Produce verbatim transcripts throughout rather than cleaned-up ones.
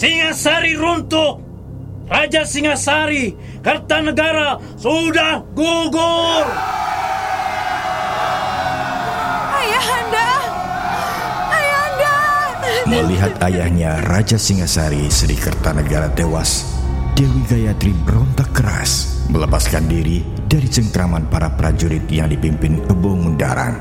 Singasari runtuh. Raja Singasari, Kertanegara sudah gugur. Ayahanda, Ayahanda. Melihat ayahnya Raja Singasari Sri Kertanegara tewas, Dewi Gayatri berontak keras, melepaskan diri dari cengkraman para prajurit yang dipimpin Kebo Mundarang.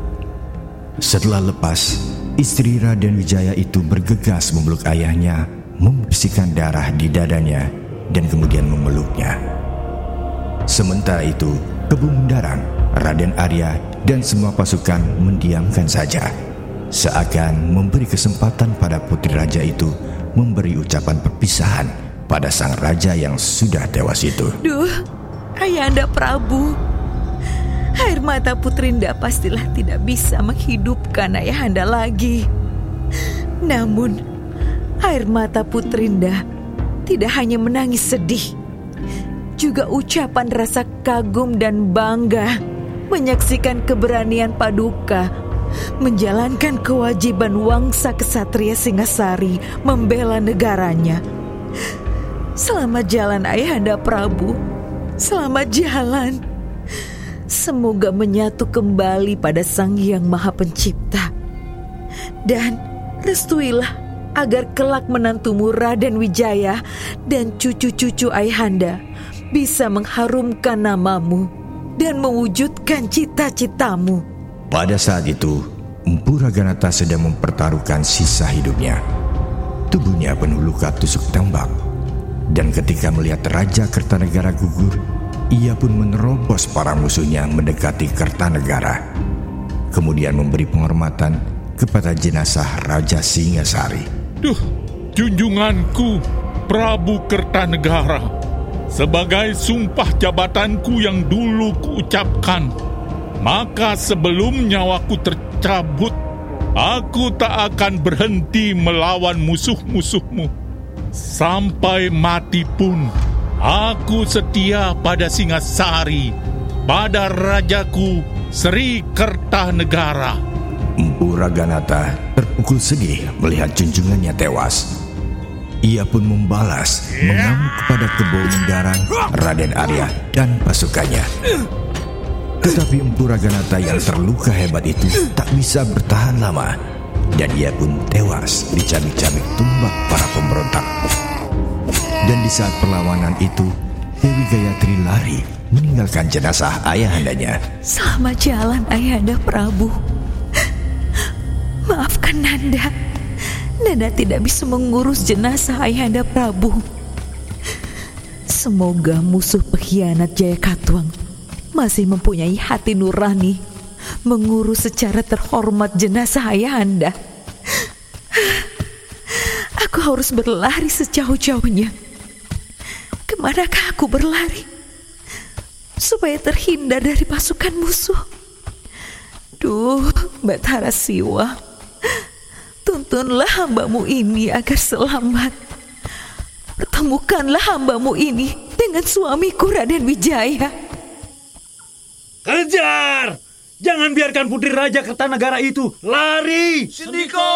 Setelah lepas, istri Raden Wijaya itu bergegas memeluk ayahnya, membersihkan darah di dadanya, dan kemudian memeluknya. Sementara itu, Kebo Mundarang, Raden Arya, dan semua pasukan mendiamkan saja, seakan memberi kesempatan pada putri raja itu memberi ucapan perpisahan pada sang raja yang sudah tewas itu. Duh, Ayahanda Prabu, air mata Putrinda pastilah tidak bisa menghidupkan Ayahanda lagi. Namun, air mata Putrinda tidak hanya menangis sedih, juga ucapan rasa kagum dan bangga menyaksikan keberanian Paduka menjalankan kewajiban wangsa kesatria Singasari membela negaranya. Selamat jalan Ayahanda Prabu, selamat jalan. Semoga menyatu kembali pada Sang Hyang Maha Pencipta. Dan restuilah agar kelak menantumu Raden Wijaya dan cucu-cucu Ayahanda bisa mengharumkan namamu dan mewujudkan cita-citamu. Pada saat itu, Empu Raganata sedang mempertaruhkan sisa hidupnya. Tubuhnya penuh luka tusuk tembak. Dan ketika melihat Raja Kertanegara gugur, ia pun menerobos para musuhnya mendekati Kertanegara. Kemudian memberi penghormatan kepada jenazah Raja Singasari. Duh, junjunganku Prabu Kertanegara, sebagai sumpah jabatanku yang dulu kuucapkan, maka sebelum nyawaku tercabut, aku tak akan berhenti melawan musuh-musuhmu. Sampai mati pun, aku setia pada Singasari, pada rajaku Sri Kertanegara. Empu Raganata terpukul sedih melihat junjungannya tewas. Ia pun membalas, mengamuk kepada Kebo Mundarang, Raden Arya, dan pasukannya. Tetapi Empu Raganata yang terluka hebat itu tak bisa bertahan lama, dan ia pun tewas dicabik-cabik tumbak para pemberontak. Dan di saat perlawanan itu, Dewi Gayatri lari meninggalkan jenazah ayahandanya. Selamat jalan Ayahanda Prabu. Maafkan Nanda. Nanda tidak bisa mengurus jenazah Ayahanda Prabu. Semoga musuh pengkhianat Jayakatwang masih mempunyai hati nurani mengurus secara terhormat jenazah Ayahanda. Aku harus berlari sejauh-jauhnya. Kemanakah aku berlari supaya terhindar dari pasukan musuh? Duh, Bathara Siwa, tuntunlah hambamu ini agar selamat. Pertemukanlah hambamu ini dengan suamiku Raden Wijaya. Kejar! Jangan biarkan putri Raja Kertanegara itu lari! Sendiko!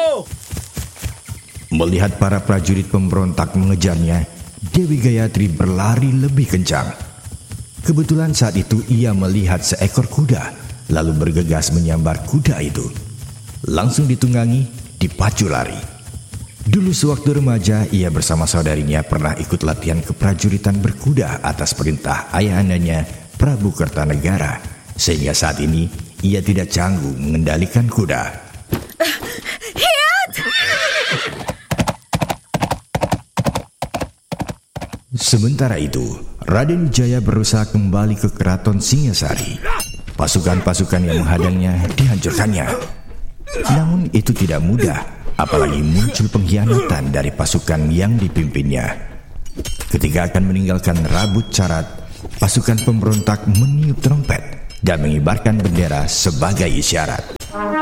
Melihat para prajurit pemberontak mengejarnya, Dewi Gayatri berlari lebih kencang. Kebetulan saat itu ia melihat seekor kuda, lalu bergegas menyambar kuda itu. Langsung ditunggangi, dipacu lari. Dulu sewaktu remaja, ia bersama saudarinya pernah ikut latihan keprajuritan berkuda atas perintah ayahandanya Prabu Kertanegara, sehingga saat ini ia tidak canggung mengendalikan kuda. Hiat! Sementara itu, Raden Wijaya berusaha kembali ke keraton Singasari. Pasukan-pasukan yang menghadangnya dihancurkannya. Namun itu tidak mudah, apalagi muncul pengkhianatan dari pasukan yang dipimpinnya. Ketika akan meninggalkan Rabut Carat, pasukan pemberontak meniup trompet dan mengibarkan bendera sebagai isyarat.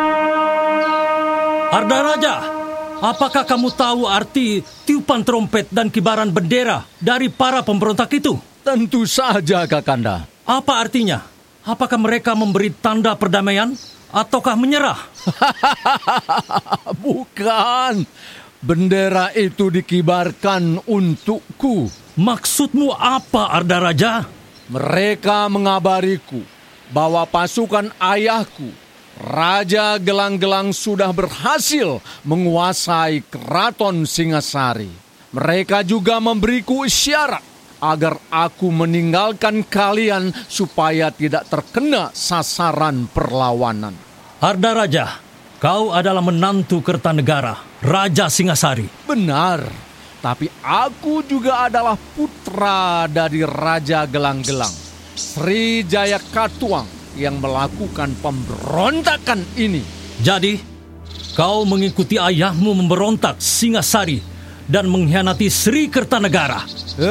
Arda Raja, apakah kamu tahu arti tiupan trompet dan kibaran bendera dari para pemberontak itu? Tentu saja, Kakanda. Apa artinya? Apakah mereka memberi tanda perdamaian ataukah menyerah? Bukan. bendera itu dikibarkan untukku. Maksudmu apa, Arda Raja? Mereka mengabariku bahwa pasukan ayahku, Raja Gelang-Gelang, sudah berhasil menguasai Keraton Singasari. Mereka juga memberiku isyarat agar aku meninggalkan kalian supaya tidak terkena sasaran perlawanan. Arda Raja, kau adalah menantu Kertanegara, Raja Singasari. Benar, tapi aku juga adalah putra dari Raja Gelang-Gelang, Sri Jaya Katuang, yang melakukan pemberontakan ini. Jadi, kau mengikuti ayahmu memberontak Singasari dan mengkhianati Sri Kertanegara.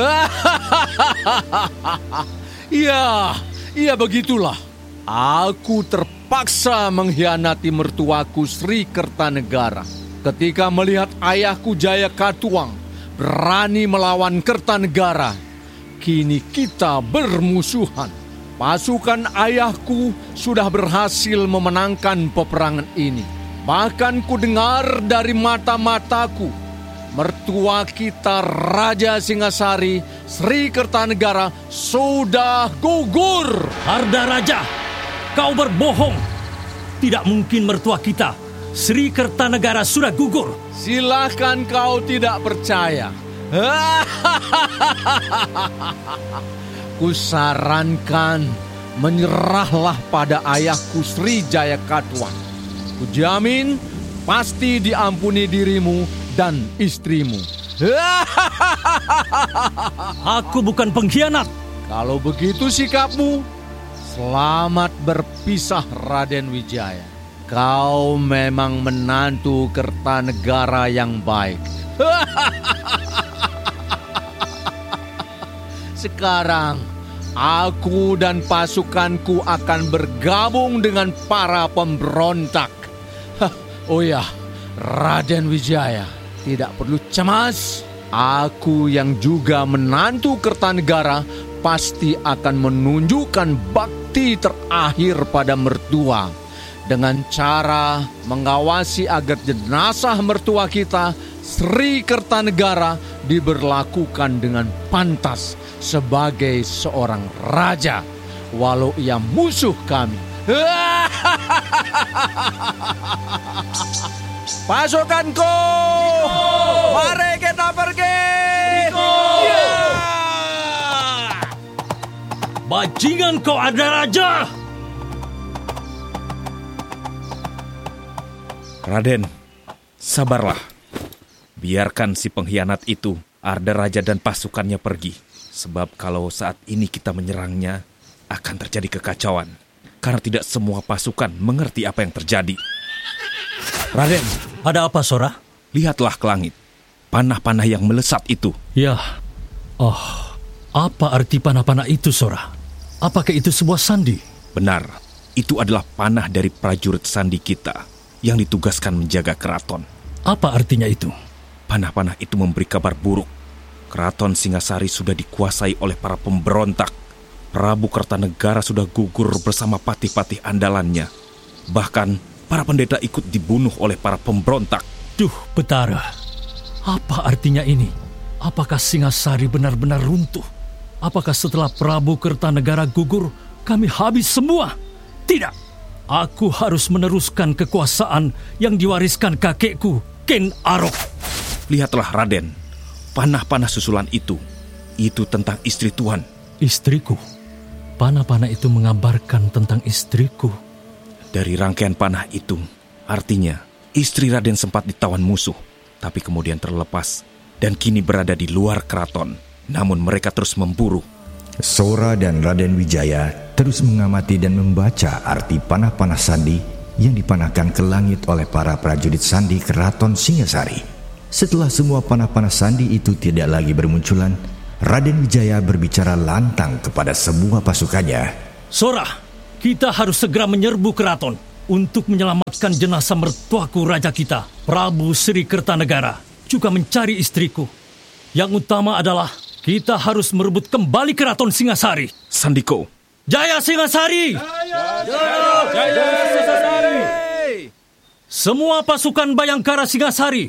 Ya, ya begitulah. Aku terpaksa mengkhianati mertuaku Sri Kertanegara ketika melihat ayahku Jaya Katuang berani melawan Kertanegara. Kini kita bermusuhan. Pasukan ayahku sudah berhasil memenangkan peperangan ini. Bahkan ku dengar dari mata-mataku, mertua kita Raja Singasari, Sri Kertanegara, sudah gugur. Arda Raja, kau berbohong. Tidak mungkin mertua kita, Sri Kertanegara, sudah gugur. Silahkan kau tidak percaya. Kusarankan menyerahlah pada ayahku Sri Jaya Katuang. Kujamin pasti diampuni dirimu dan istrimu. Aku bukan pengkhianat. Kalau begitu sikapmu, selamat berpisah Raden Wijaya. Kau memang menantu Kertanegara yang baik. Sekarang, aku dan pasukanku akan bergabung dengan para pemberontak. Hah, oh ya, Raden Wijaya, tidak perlu cemas. Aku yang juga menantu Kertanegara pasti akan menunjukkan bakti terakhir pada mertua dengan cara mengawasi agar jenazah mertua kita, Sri Kertanegara, diberlakukan dengan pantas sebagai seorang raja, walau ia musuh kami. Pasukanku, mari kita pergi. Ya! Bajingan kau, Arda Raja. Raden, sabarlah. Biarkan si pengkhianat itu, Arda Raja dan pasukannya pergi. Sebab kalau saat ini kita menyerangnya, akan terjadi kekacauan. Karena tidak semua pasukan mengerti apa yang terjadi. Raden, ada apa, Sora? Lihatlah ke langit. Panah-panah yang melesat itu. Ya. Oh, apa arti panah-panah itu, Sora? Apakah itu sebuah sandi? Benar, itu adalah panah dari prajurit sandi kita yang ditugaskan menjaga keraton. Apa artinya itu? Panah-panah itu memberi kabar buruk. Keraton Singasari sudah dikuasai oleh para pemberontak. Prabu Kertanegara sudah gugur bersama patih-patih andalannya. Bahkan para pendeta ikut dibunuh oleh para pemberontak. Duh, Betara. Apa artinya ini? Apakah Singasari benar-benar runtuh? Apakah setelah Prabu Kertanegara gugur, kami habis semua? Tidak. Aku harus meneruskan kekuasaan yang diwariskan kakekku, Ken Arok. Lihatlah, Raden. Panah-panah susulan itu, itu tentang istri Tuan. Istriku? Panah-panah itu mengabarkan tentang istriku. Dari rangkaian panah itu, artinya istri Raden sempat ditawan musuh, tapi kemudian terlepas dan kini berada di luar keraton. Namun mereka terus memburu. Sora dan Raden Wijaya terus mengamati dan membaca arti panah-panah sandi yang dipanahkan ke langit oleh para prajurit sandi Keraton Singasari. Setelah semua panah-panah sandi itu tidak lagi bermunculan, Raden Wijaya berbicara lantang kepada semua pasukannya. Sora, kita harus segera menyerbu keraton untuk menyelamatkan jenazah mertuaku raja kita, Prabu Sri Kertanegara, juga mencari istriku. Yang utama adalah kita harus merebut kembali keraton Singasari. Sandiko. Jaya Singasari! Jaya, Jaya, Jaya Singasari! Semua pasukan Bayangkara Singasari,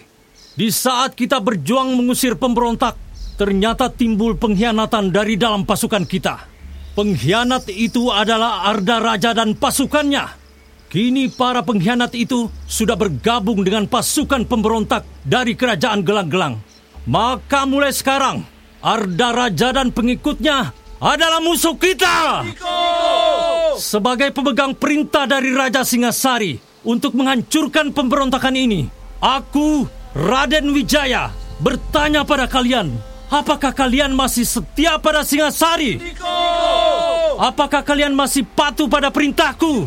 Di saat kita berjuang mengusir pemberontak, ternyata timbul pengkhianatan dari dalam pasukan kita. Pengkhianat itu adalah Arda Raja dan pasukannya. Kini para pengkhianat itu sudah bergabung dengan pasukan pemberontak dari kerajaan Gelang-Gelang. Maka mulai sekarang, Arda Raja dan pengikutnya adalah musuh kita. Sebagai pemegang perintah dari Raja Singasari untuk menghancurkan pemberontakan ini, aku, Raden Wijaya, bertanya pada kalian, apakah kalian masih setia pada Singasari? Apakah kalian masih patuh pada perintahku?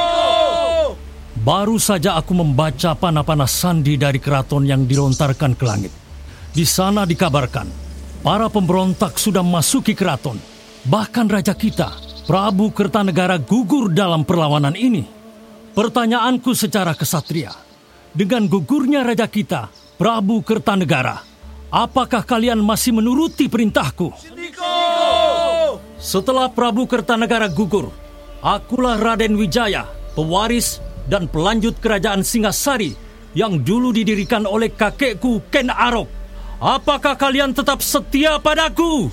Baru saja aku membaca panah-panah sandi dari keraton yang dilontarkan ke langit. Di sana dikabarkan, para pemberontak sudah memasuki keraton. Bahkan raja kita, Prabu Kertanegara, gugur dalam perlawanan ini. Pertanyaanku secara kesatria, dengan gugurnya raja kita, Prabu Kertanegara, apakah kalian masih menuruti perintahku? Setelah Prabu Kertanegara gugur, akulah Raden Wijaya, pewaris dan pelanjut kerajaan Singasari yang dulu didirikan oleh kakekku Ken Arok. Apakah kalian tetap setia padaku?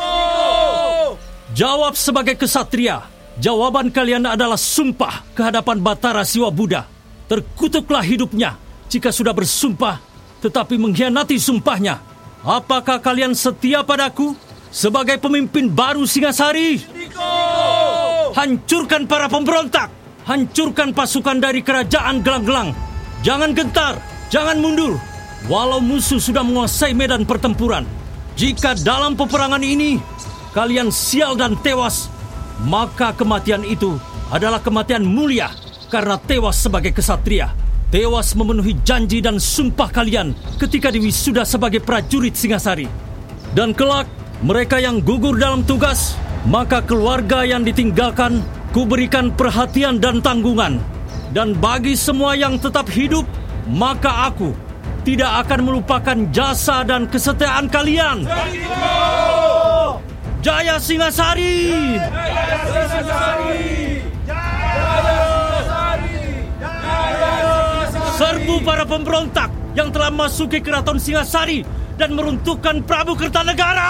Jawab sebagai kesatria. Jawaban kalian adalah sumpah kehadapan Batara Siwa Buddha. Terkutuklah hidupnya jika sudah bersumpah tetapi mengkhianati sumpahnya. Apakah kalian setia padaku sebagai pemimpin baru Singasari? Hancurkan para pemberontak. Hancurkan pasukan dari kerajaan Gelang-Gelang. Jangan gentar, jangan mundur. Walau musuh sudah menguasai medan pertempuran, jika dalam peperangan ini kalian sial dan tewas, maka kematian itu adalah kematian mulia karena tewas sebagai kesatria. Tewas memenuhi janji dan sumpah kalian ketika diwisuda sebagai prajurit Singasari. Dan kelak, mereka yang gugur dalam tugas, maka keluarga yang ditinggalkan kuberikan perhatian dan tanggungan. Dan bagi semua yang tetap hidup, maka aku tidak akan melupakan jasa dan kesetiaan kalian. Jaya Singasari! Jaya Singasari! Serbu para pemberontak yang telah masuki keraton Singasari dan meruntuhkan Prabu Kertanegara!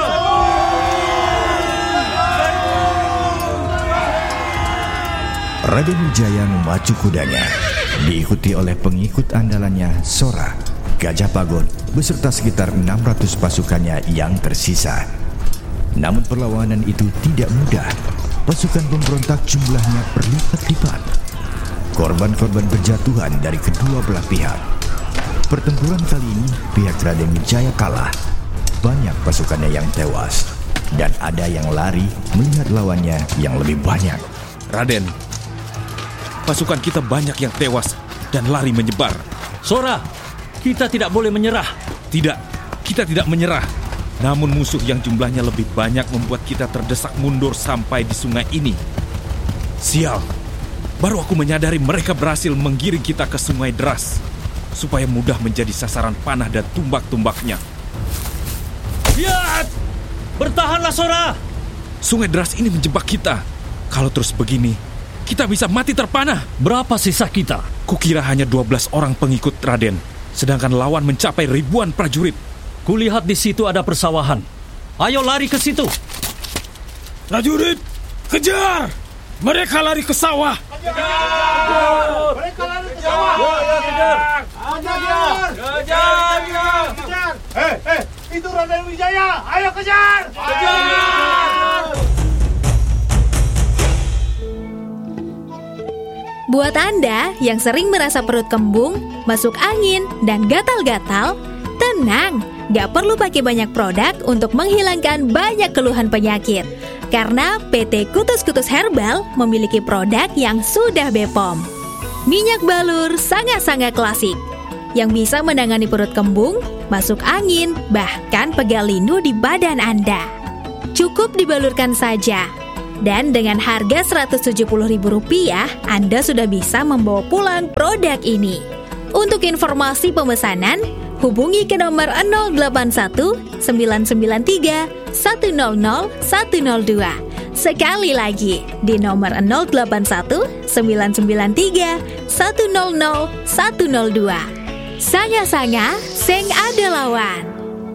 Raden Wijaya memacu kudanya, diikuti oleh pengikut andalannya Sora, Gajah Pagon, beserta sekitar enam ratus pasukannya yang tersisa. Namun perlawanan itu tidak mudah. Pasukan pemberontak jumlahnya berlipat-lipat. Korban-korban berjatuhan dari kedua belah pihak. Pertempuran kali ini pihak Raden Wijaya kalah. Banyak pasukannya yang tewas, dan ada yang lari melihat lawannya yang lebih banyak. Raden, pasukan kita banyak yang tewas dan lari menyebar. Sora, kita tidak boleh menyerah. Tidak, kita tidak menyerah. Namun musuh yang jumlahnya lebih banyak membuat kita terdesak mundur sampai di sungai ini. Sial, baru aku menyadari mereka berhasil menggiring kita ke sungai deras, supaya mudah menjadi sasaran panah dan tumbak-tumbaknya. Lihat! Bertahanlah, Sora! Sungai deras ini menjebak kita. Kalau terus begini, kita bisa mati terpanah. Berapa sisa kita? Kukira hanya dua belas orang pengikut Raden, sedangkan lawan mencapai ribuan prajurit. Kulihat di situ ada persawahan. Ayo lari ke situ. Prajurit, kejar! Mereka lari ke sawah. Kejar! Mereka lari ke sawah. Kejar! Kejar! Kejar! Kejar! Eh, eh, itu Raden Wijaya. Ayo kejar! Kejar! Buat Anda yang sering merasa perut kembung, masuk angin, dan gatal-gatal, tenang, gak perlu pakai banyak produk untuk menghilangkan banyak keluhan penyakit. Karena P T Kutus Kutus Herbal memiliki produk yang sudah B P O M. Minyak balur sangat-sangat klasik, yang bisa menangani perut kembung, masuk angin, bahkan pegal lindu di badan Anda. Cukup dibalurkan saja. Dan dengan harga seratus tujuh puluh ribu rupiah, Anda sudah bisa membawa pulang produk ini. Untuk informasi pemesanan, hubungi ke nomor nol delapan satu sembilan sembilan tiga satu nol nol satu nol dua. Sekali lagi, di nomor nol delapan satu sembilan sembilan tiga satu nol nol satu nol dua. Sanga-sanga, Seng Ada Lawan.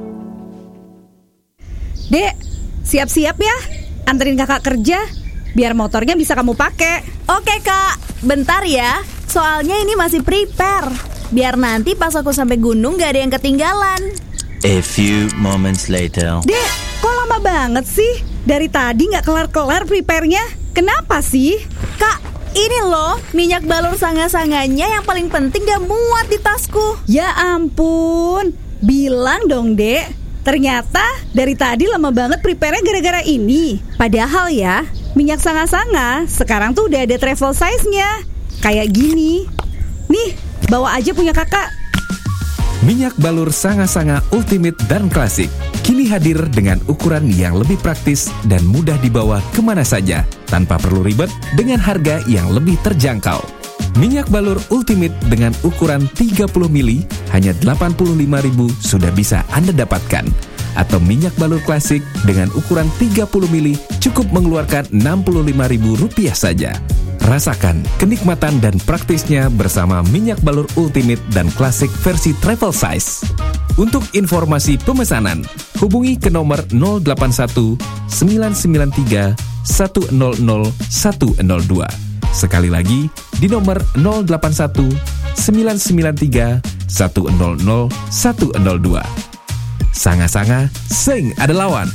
Dek, siap-siap ya. Anterin kakak kerja, biar motornya bisa kamu pakai. Oke kak, bentar ya. Soalnya ini masih prepare. Biar nanti pas aku sampai gunung gak ada yang ketinggalan. A few moments later. Dek, kok lama banget sih? Dari tadi gak kelar-kelar prepare-nya. Kenapa sih? Kak, ini loh minyak balur sanga-sanganya yang paling penting gak muat di tasku. Ya ampun, bilang dong dek. Ternyata dari tadi lama banget prepare-nya gara-gara ini. Padahal ya, minyak sanga-sanga sekarang tuh udah ada travel size-nya. Kayak gini. Nih, bawa aja punya kakak. Minyak balur sanga-sanga Ultimate dan Klasik kini hadir dengan ukuran yang lebih praktis dan mudah dibawa kemana saja tanpa perlu ribet dengan harga yang lebih terjangkau. Minyak balur Ultimate dengan ukuran tiga puluh mililiter hanya delapan puluh lima ribu rupiah sudah bisa Anda dapatkan. Atau minyak balur klasik dengan ukuran tiga puluh mililiter cukup mengeluarkan enam puluh lima ribu rupiah saja. Rasakan kenikmatan dan praktisnya bersama minyak balur Ultimate dan Klasik versi travel size. Untuk informasi pemesanan, hubungi ke nomor nol delapan satu sembilan sembilan tiga satu nol nol satu nol dua. Sekali lagi di nomor nol delapan satu sembilan sembilan tiga satu nol nol satu nol dua. Sanga-sanga, Seng Ada Lawan.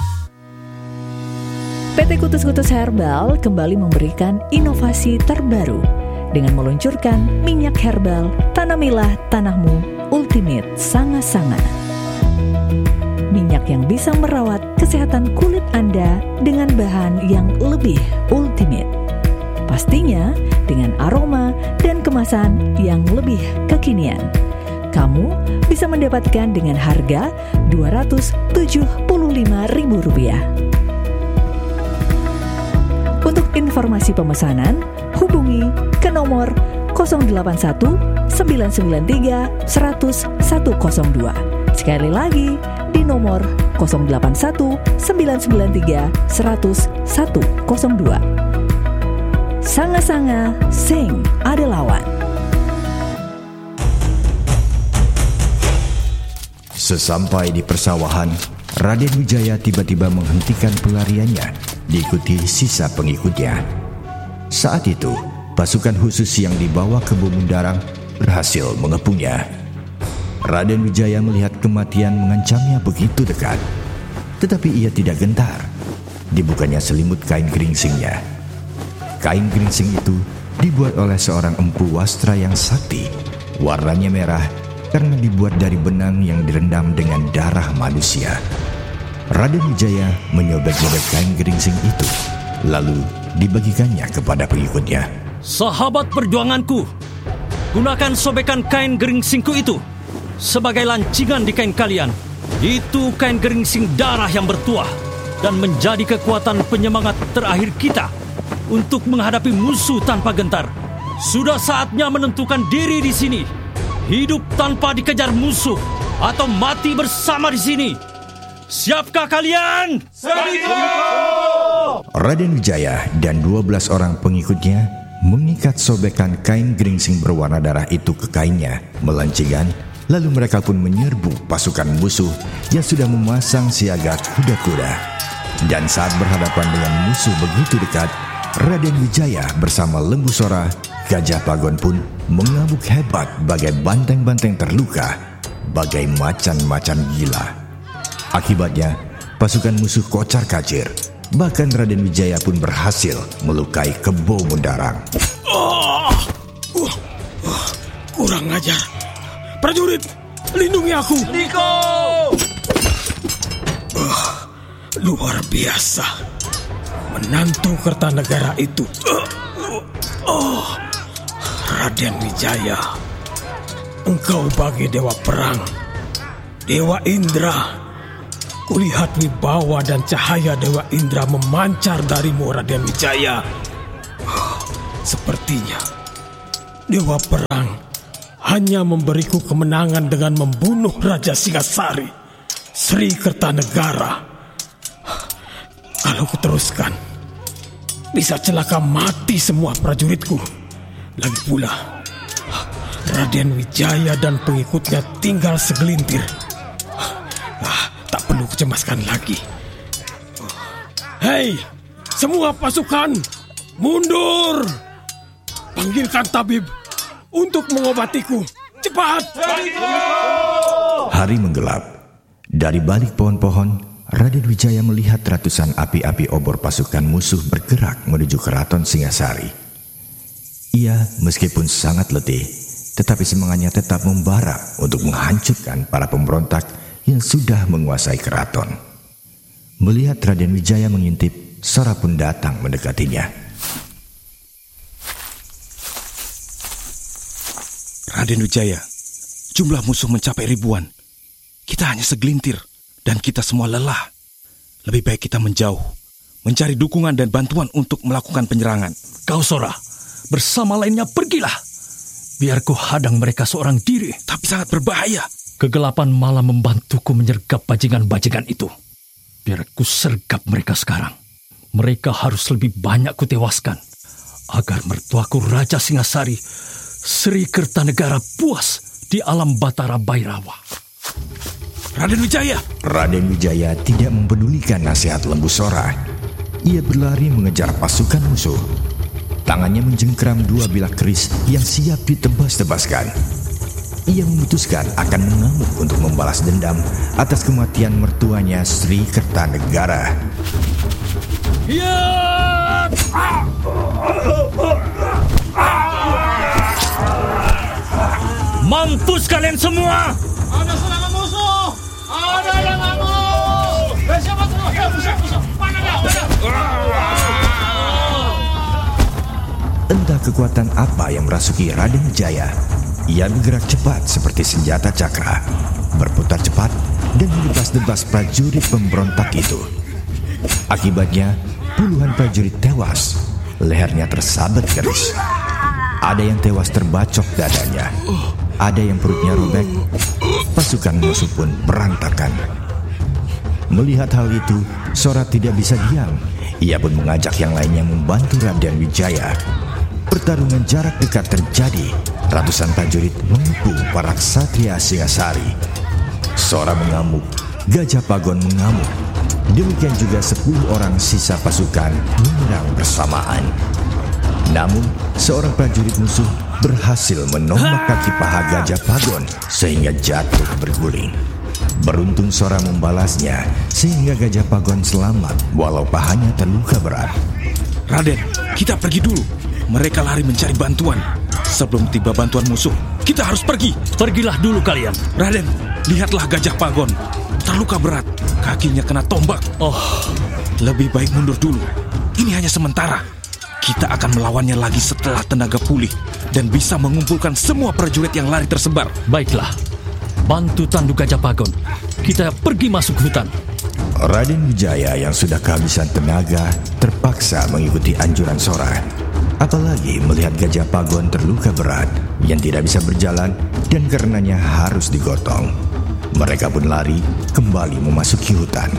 P T Kutus-Kutus Herbal kembali memberikan inovasi terbaru dengan meluncurkan minyak herbal Tanamilah Tanahmu Ultimate Sanga-Sanga. Minyak yang bisa merawat kesehatan kulit Anda dengan bahan yang lebih ultimate. Pastinya dengan aroma dan kemasan yang lebih kekinian. Kamu bisa mendapatkan dengan harga dua ratus tujuh puluh lima ribu rupiah. Untuk informasi pemesanan, hubungi ke nomor nol delapan satu sembilan sembilan tiga satu nol satu nol dua. Sekali lagi di nomor nol delapan satu sembilan sembilan tiga satu nol satu nol dua. Sanga-sanga, Seng Ada Lawan. Sesampai di persawahan, Raden Wijaya tiba-tiba menghentikan pelariannya, diikuti sisa pengikutnya. Saat itu, pasukan khusus yang dibawa ke Bumundarang berhasil mengepungnya. Raden Wijaya melihat kematian mengancamnya begitu dekat, tetapi ia tidak gentar. Dibukanya selimut kain geringsingnya. Kain geringsing itu dibuat oleh seorang empu wastra yang sakti. Warnanya merah karena dibuat dari benang yang direndam dengan darah manusia. Raden Wijaya menyobek-nyobek kain geringsing itu, lalu dibagikannya kepada pengikutnya. Sahabat perjuanganku, gunakan sobekan kain geringsingku itu sebagai lancingan di kain kalian. Itu kain geringsing darah yang bertuah dan menjadi kekuatan penyemangat terakhir kita untuk menghadapi musuh tanpa gentar. Sudah saatnya menentukan diri di sini. Hidup tanpa dikejar musuh atau mati bersama di sini. Siapkah kalian? Siap! Raden Wijaya dan dua belas orang pengikutnya mengikat sobekan kain geringsing berwarna darah itu ke kainnya, melancingan, lalu mereka pun menyerbu pasukan musuh yang sudah memasang siaga kuda-kuda. Dan saat berhadapan dengan musuh begitu dekat, Raden Wijaya bersama Lembu Sora, Gajah Pagon pun mengamuk hebat bagai banteng-banteng terluka, bagai macan-macan gila. Akibatnya, pasukan musuh kocar-kacir. Bahkan Raden Wijaya pun berhasil melukai Kebo Mundarang. Oh, uh, uh, kurang ajar. Prajurit, lindungi aku. Niko! Uh, luar biasa. Menantu Kertanegara itu. Uh, uh, oh, Raden Wijaya. Engkau bagi dewa perang, Dewa Indra. Kulihat wibawa dan cahaya Dewa Indra memancar darimu, Raden Wijaya. Sepertinya Dewa Perang hanya memberiku kemenangan dengan membunuh Raja Singasari, Sri Kertanegara. Kalau kuteruskan, bisa celaka mati semua prajuritku. Lagi pula, Raden Wijaya dan pengikutnya tinggal segelintir. Ah, tak perlu cemaskan lagi. Hei, semua pasukan, mundur! Panggilkan tabib untuk mengobatiku. Cepat! Hari menggelap. Dari balik pohon-pohon, Raden Wijaya melihat ratusan api-api obor pasukan musuh bergerak menuju keraton Singasari. Ia meskipun sangat letih, tetapi semangatnya tetap membara untuk menghancurkan para pemberontak yang sudah menguasai keraton. Melihat Raden Wijaya mengintip, Sora pun datang mendekatinya. Raden Wijaya, jumlah musuh mencapai ribuan. Kita hanya segelintir. Dan kita semua lelah. Lebih baik kita menjauh, mencari dukungan dan bantuan untuk melakukan penyerangan. Kau Sora, bersama lainnya pergilah. Biar ku hadang mereka seorang diri. Tapi sangat berbahaya. Kegelapan malah membantuku menyergap bajingan-bajingan itu. Biar ku sergap mereka sekarang. Mereka harus lebih banyak kutewaskan. Agar mertuaku Raja Singasari, Sri Kertanegara puas di alam Batara Bhairawa. Raden Wijaya! Raden Wijaya tidak mempedulikan nasihat lembu Sora. Ia berlari mengejar pasukan musuh. Tangannya menjengkram dua bilah keris yang siap ditebas-tebaskan. Ia memutuskan akan mengamuk untuk membalas dendam atas kematian mertuanya Sri Kertanegara. Ya! Mampus kalian semua! Ada serangan musuh! Ada yang ngamuk! Eh, siapa tuh? Ya, musuh, musuh! Mana dia? Mana? Entah kekuatan apa yang merasuki Raden Wijaya. Ia bergerak cepat seperti senjata cakra, berputar cepat dan menebas-nebas prajurit pemberontak itu. Akibatnya, puluhan prajurit tewas. Lehernya tersabet keris. Ada yang tewas terbacok dadanya. Ada yang perutnya robek. Pasukan musuh pun berantakan. Melihat hal itu, Sora tidak bisa diam. Ia pun mengajak yang lainnya membantu Raden Wijaya. Pertarungan jarak dekat terjadi. Ratusan prajurit mengepung para ksatria Singasari. Sora mengamuk, Gajah Pagon mengamuk. Demikian juga sepuluh orang sisa pasukan menyerang bersamaan. Namun, seorang prajurit musuh berhasil menombak kaki paha Gajah Pagon sehingga jatuh berguling. Beruntung Sora membalasnya sehingga Gajah Pagon selamat walau pahanya terluka berat. Raden, kita pergi dulu. Mereka lari mencari bantuan. Sebelum tiba bantuan musuh, kita harus pergi. Pergilah dulu kalian. Raden, lihatlah Gajah Pagon. Terluka berat, kakinya kena tombak. Oh, lebih baik mundur dulu. Ini hanya sementara. Kita akan melawannya lagi setelah tenaga pulih dan bisa mengumpulkan semua prajurit yang lari tersebar. Baiklah, bantu tandu Gajah Pagon. Kita pergi masuk hutan. Raden Wijaya yang sudah kehabisan tenaga terpaksa mengikuti anjuran Sora. Apalagi melihat Gajah Pagon terluka berat yang tidak bisa berjalan dan karenanya harus digotong. Mereka pun lari kembali memasuki hutan.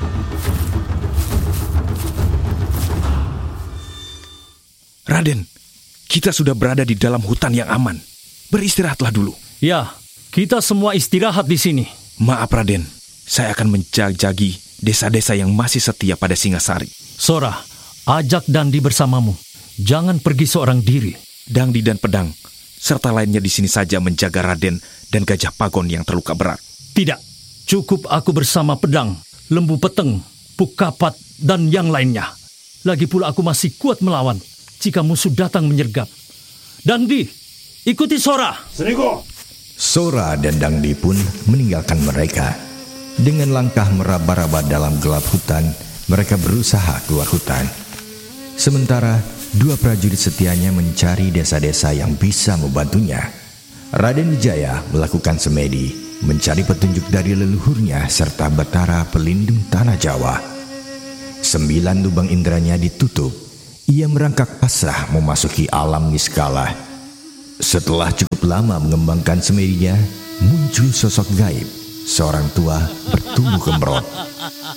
Raden, kita sudah berada di dalam hutan yang aman. Beristirahatlah dulu. Ya, kita semua istirahat di sini. Maaf Raden, saya akan menjajagi desa-desa yang masih setia pada Singasari. Sora, ajak Dandi bersamamu. Jangan pergi seorang diri. Dangdi dan Pedang, serta lainnya di sini saja menjaga Raden dan Gajah Pagon yang terluka berat. Tidak, cukup aku bersama Pedang, Lembu Peteng, Pukapat, dan yang lainnya. Lagi pula aku masih kuat melawan jika musuh datang menyergap. Dangdi, ikuti Sora. Seniko. Sora dan Dangdi pun meninggalkan mereka. Dengan langkah meraba-raba dalam gelap hutan, mereka berusaha keluar hutan. Sementara, dua prajurit setianya mencari desa-desa yang bisa membantunya. Raden Wijaya melakukan semedi, mencari petunjuk dari leluhurnya serta Batara pelindung tanah Jawa. Sembilan lubang inderanya ditutup. Ia merangkak pasrah memasuki alam niskala. Setelah cukup lama mengembangkan semedinya, muncul sosok gaib. Seorang tua bertubuh kembrot.